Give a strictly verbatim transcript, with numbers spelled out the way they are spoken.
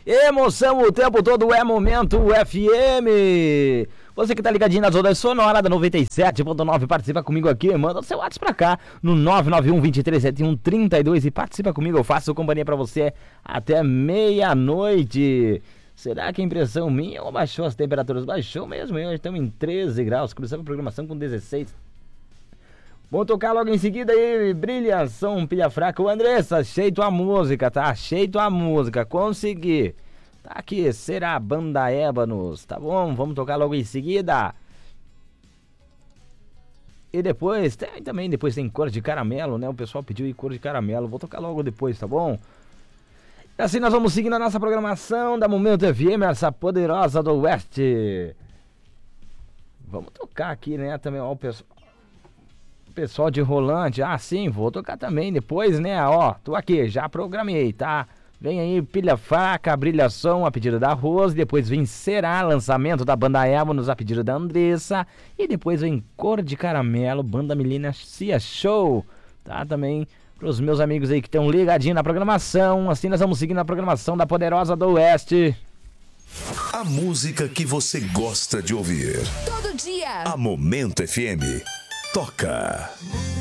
Emoção o tempo todo é Momento F M. Você que tá ligadinho nas ondas sonoras da noventa e sete ponto nove, participa comigo aqui, manda o seu WhatsApp pra cá no nove nove um, dois três sete um, três dois e participa comigo, eu faço companhia pra você até meia-noite. Será que a impressão minha ou baixou as temperaturas? Baixou mesmo, hoje estamos em treze graus, começamos a programação com dezesseis. Vamos tocar logo em seguida aí, Brilhação, Pilha Fraca. O Andressa, achei tua música, tá? Achei tua música, consegui. Tá aqui, será a Banda Ébanos, tá bom? Vamos tocar logo em seguida. E depois, tem, também depois tem Cor de Caramelo, né? O pessoal pediu aí Cor de Caramelo, vou tocar logo depois, tá bom? E assim nós vamos seguindo a nossa programação da Momento F M, essa poderosa do Oeste. Vamos tocar aqui, né? Também, ó, o pessoal... Pessoal de Rolante, ah sim, vou tocar também depois, né, ó, tô aqui, já programei, tá? Vem aí Pilha Fraca, Brilhação, a pedido da Rose, depois vem Será, lançamento da Banda Ébanos, a pedido da Andressa, e depois vem Cor de Caramelo, Banda Melancia Show, tá? Também pros meus amigos aí que estão ligadinhos na programação, assim nós vamos seguindo a programação da Poderosa do Oeste. A música que você gosta de ouvir. Todo dia. A Momento F M. Toca.